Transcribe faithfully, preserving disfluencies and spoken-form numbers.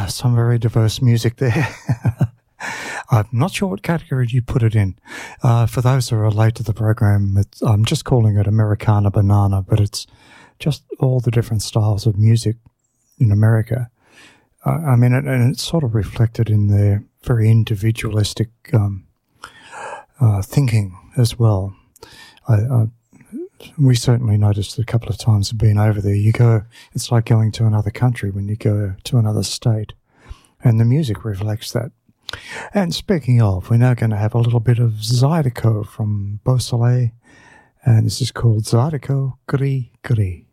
Uh, some very diverse music there. I'm not sure what category you put it in. Uh, for those who are late to the program, it's, I'm just calling it Americana Banana, but it's just all the different styles of music in America. Uh, I mean, it, and it's sort of reflected in their very individualistic um, uh, thinking as well. I, I, we certainly noticed a couple of times being over there. You go, it's like going to another country when you go to another state, and the music reflects that. And speaking of, we're now going to have a little bit of Zydeco from Beausoleil, and this is called Zydeco Gris Gris.